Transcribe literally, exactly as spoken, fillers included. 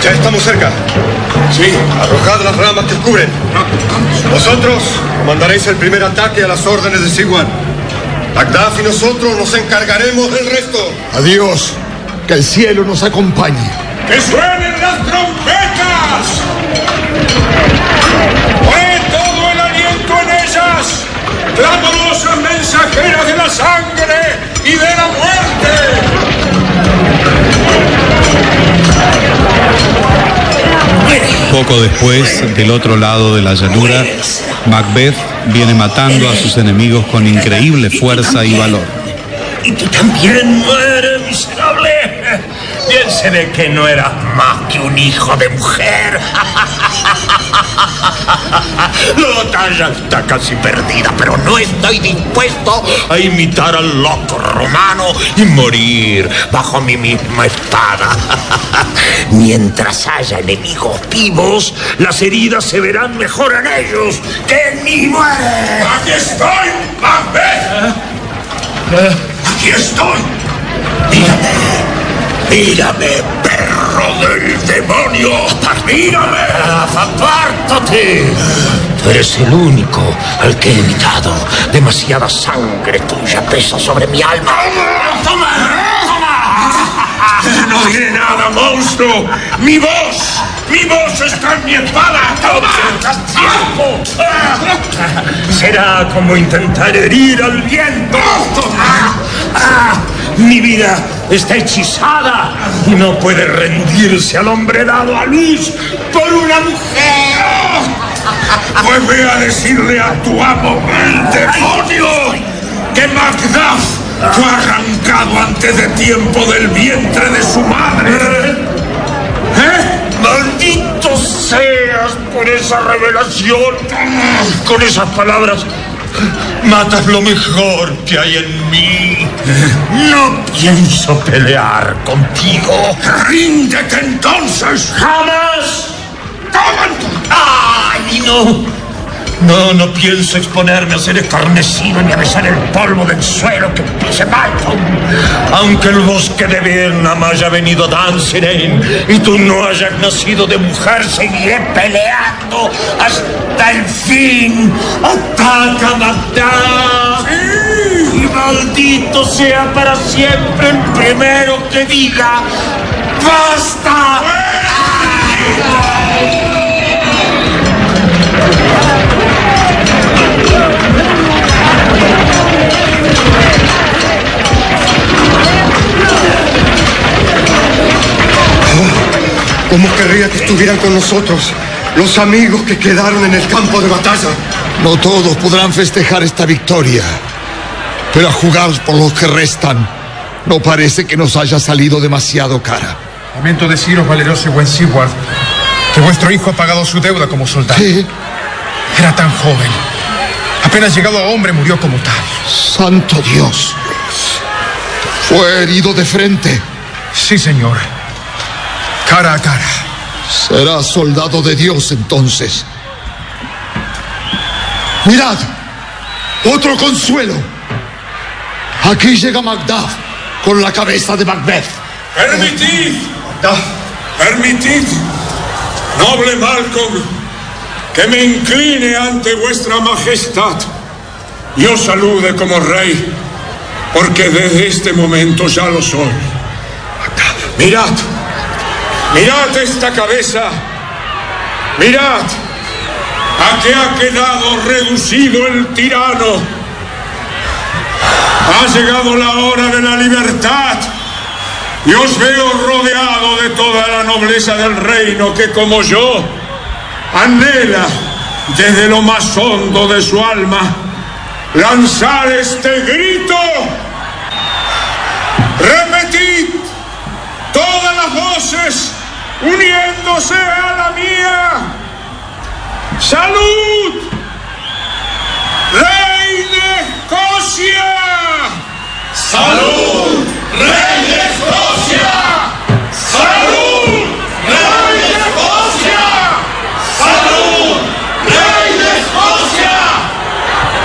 Ya estamos cerca. Sí, arrojad las ramas que os cubren. Vosotros mandaréis el primer ataque a las órdenes de Sigward. Macduff y nosotros nos encargaremos del resto. Adiós. Que el cielo nos acompañe. ¡Que suenen las trompetas! ¡Pon todo el aliento en ellas! ¡Clamorosas mensajeras de la sangre y de la muerte! Poco después, del otro lado de la llanura, Macbeth viene matando a sus enemigos con increíble fuerza y valor. Y tú también mueres, miserable. Bien se ve que no eras más que un hijo de mujer. La batalla está casi perdida, pero no estoy dispuesto a imitar al loco romano y morir bajo mi misma espada. Mientras haya enemigos vivos, las heridas se verán mejor en ellos que en mi muerte. ¡Aquí estoy, Macbeth! ¿Eh? ¡Aquí estoy! Mírame, mírame, perro del demonio. Mírame. Apártate. Tú eres el único al que he evitado. Demasiada sangre tuya pesa sobre mi alma. ¡Toma! ¡Toma! No diré nada, monstruo. Mi voz, mi voz está en mi espada. ¡Toma! ¡Tiempo! Será como intentar herir al viento. Ah, mi vida está hechizada y no puede rendirse al hombre dado a luz por una mujer. Pues ve a decirle a tu amo, el demonio, que Macduff fue arrancado antes de tiempo del vientre de su madre. ¿Eh? ¡Maldito seas por esa revelación! Con esas palabras matas lo mejor que hay en mí. No pienso pelear contigo. ¡Ríndete entonces! ¡Jamás! ¡Toma! ¡Ay, no! No, no pienso exponerme a ser escarnecido ni a besar el polvo del suelo que pise Malcolm. Aunque el bosque de Birnam haya venido a Dunsinane y tú no hayas nacido de mujer, seguiré peleando hasta el fin. ¡Ataca, Macduff! ¡Sí! Y maldito sea para siempre el primero que diga ¡basta! ¿Cómo querría que estuvieran con nosotros los amigos que quedaron en el campo de batalla? No todos podrán festejar esta victoria, pero a jugar por los que restan, no parece que nos haya salido demasiado cara. Lamento deciros, valeroso y buen Sigward, que vuestro hijo ha pagado su deuda como soldado. ¿Qué? Era tan joven. Apenas llegado a hombre, murió como tal. ¡Santo Dios! ¿Fue herido de frente? Sí, señor. Cara a cara. Será soldado de Dios, entonces. ¡Mirad! ¡Otro consuelo! Aquí llega Macduff con la cabeza de Macbeth. ¡Permitid! ¡Permitid, noble Malcolm, que me incline ante vuestra majestad y os salude como rey, porque desde este momento ya lo soy. Mirad, mirad esta cabeza, mirad a qué ha quedado reducido el tirano. Ha llegado la hora de la libertad y os veo rodeado de toda la nobleza del reino que, como yo, anhela desde lo más hondo de su alma lanzar este grito. Repetid todas las voces uniéndose a la mía. ¡Salud!